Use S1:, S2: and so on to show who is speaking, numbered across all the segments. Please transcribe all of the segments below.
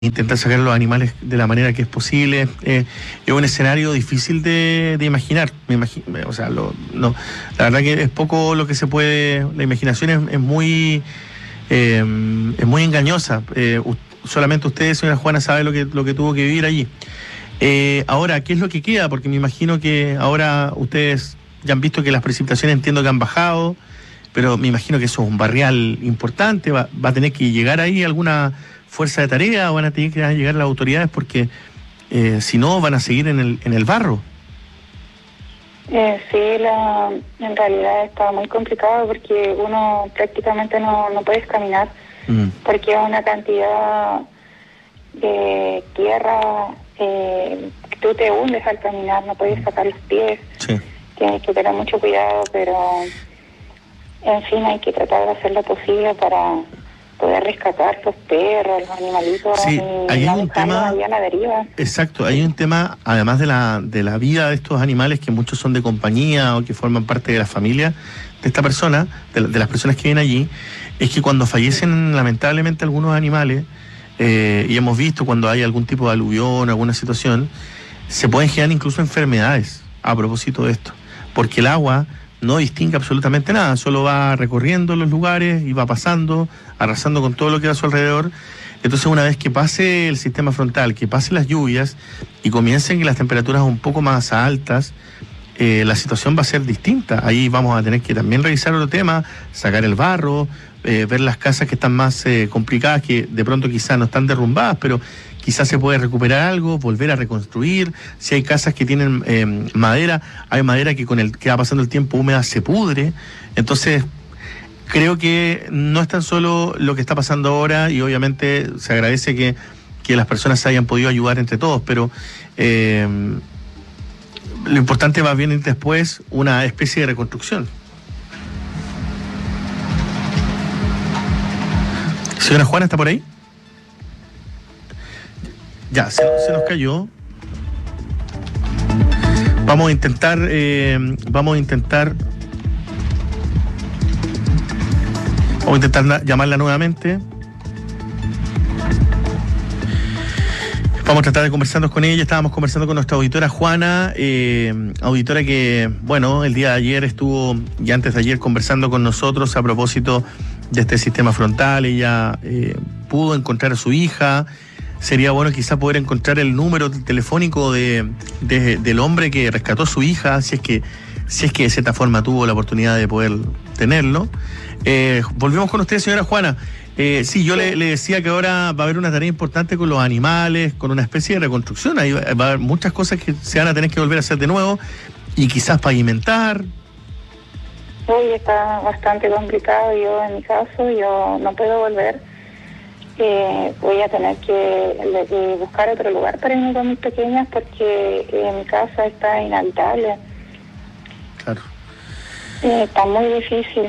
S1: intentar sacar a los animales de la manera que es posible. Es un escenario difícil de imaginar. O sea, no, la verdad que es poco lo que se puede. La imaginación es muy engañosa. Solamente usted, señora Juana, sabe lo que tuvo que vivir allí. Ahora, ¿qué es lo que queda? Porque me imagino que ahora ustedes ya han visto que las precipitaciones, entiendo que han bajado, pero me imagino que eso es un barrial importante. Va a tener que llegar ahí alguna fuerza de tarea, o van a tener que llegar las autoridades, porque si no van a seguir en el barro.
S2: Sí, en realidad está muy complicado porque uno prácticamente no puedes caminar, porque hay una cantidad de tierra, tú te hundes al caminar, no puedes sacar los pies.
S1: Sí.
S2: Tienes que tener mucho cuidado, pero en fin, hay que tratar de hacer lo posible para poder rescatar los perros, los animalitos.
S1: Sí, hay un tema
S2: a la deriva.
S1: Exacto, hay un tema, además de la vida de estos animales, que muchos son de compañía o que forman parte de la familia de esta persona, de las personas que viven allí, es que cuando fallecen lamentablemente algunos animales, y hemos visto cuando hay algún tipo de aluvión, alguna situación, se pueden generar incluso enfermedades a propósito de esto, porque el agua no distingue absolutamente nada, solo va recorriendo los lugares y va pasando, arrasando con todo lo que va a su alrededor. Entonces, una vez que pase el sistema frontal, que pasen las lluvias y comiencen que las temperaturas un poco más altas, la situación va a ser distinta. Ahí vamos a tener que también revisar otro tema, sacar el barro, ver las casas que están más complicadas, que de pronto quizás no están derrumbadas, pero quizás se puede recuperar algo, volver a reconstruir. Si hay casas que tienen madera, hay madera que con el que va pasando el tiempo húmeda se pudre. Entonces, creo que no es tan solo lo que está pasando ahora, y obviamente se agradece que las personas se hayan podido ayudar entre todos, pero lo importante va bien después una especie de reconstrucción. Señora Juana, ¿está por ahí? Ya, se nos cayó. Vamos a intentar llamarla nuevamente. Vamos a tratar de conversarnos con ella. Estábamos conversando con nuestra auditora Juana, auditora que, bueno, el día de ayer estuvo, y antes de ayer, conversando con nosotros a propósito de este sistema frontal. Ella pudo encontrar a su hija. Sería bueno quizá poder encontrar el número telefónico del hombre que rescató a su hija, si es que de cierta forma tuvo la oportunidad de poder tenerlo. Volvemos con usted, señora Juana. Sí, yo le decía que ahora va a haber una tarea importante con los animales, con una especie de reconstrucción. Ahí va a haber muchas cosas que se van a tener que volver a hacer de nuevo, y quizás pavimentar.
S2: Hoy está bastante complicado. Yo, en mi caso, yo no puedo volver. Voy a tener que buscar otro lugar para irme con mis pequeñas, porque mi casa está inhabitable.
S1: Claro.
S2: Está muy difícil.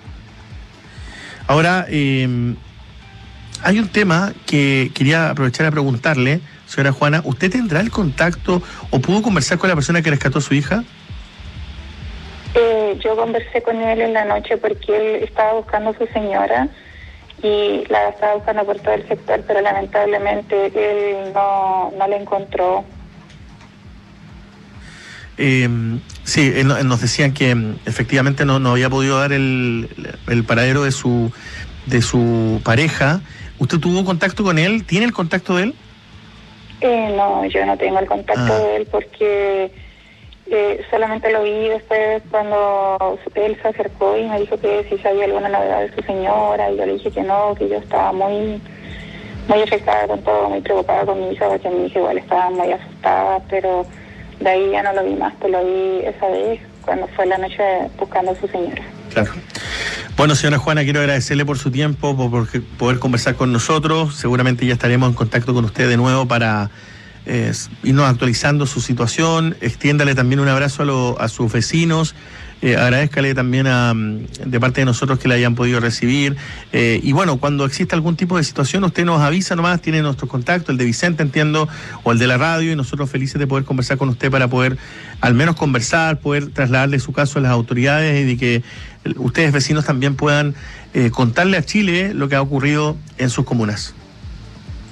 S1: Ahora, hay un tema que quería aprovechar a preguntarle, señora Juana. ¿Usted tendrá el contacto o pudo conversar con la persona que rescató a su hija?
S2: Yo conversé con él en la noche porque él estaba buscando a su señora y la estaba buscando por todo el sector, pero lamentablemente él no la encontró.
S1: Sí, nos decían que efectivamente no había podido dar el paradero de su pareja. ¿Usted tuvo contacto con él? ¿Tiene el contacto de él?
S2: No, yo no tengo el contacto de él, porque solamente lo vi después cuando él se acercó y me dijo que si sabía alguna novedad de su señora, y yo le dije que no, que yo estaba muy afectada con todo, muy preocupada con mi hija, porque mi hija igual estaba muy asustada, pero de ahí ya no lo vi más, pues lo vi esa vez cuando fue la noche buscando a su señora. Claro.
S1: Bueno, señora Juana, quiero agradecerle por su tiempo, por poder conversar con nosotros. Seguramente ya estaremos en contacto con usted de nuevo para irnos actualizando su situación. Extiéndale también un abrazo a sus vecinos. Agradézcale también de parte de nosotros que la hayan podido recibir. Y bueno, cuando exista algún tipo de situación, usted nos avisa nomás, tiene nuestro contacto, el de Vicente, entiendo, o el de la radio, y nosotros felices de poder conversar con usted para poder al menos conversar, poder trasladarle su caso a las autoridades, y de que ustedes, vecinos, también puedan contarle a Chile lo que ha ocurrido en sus comunas.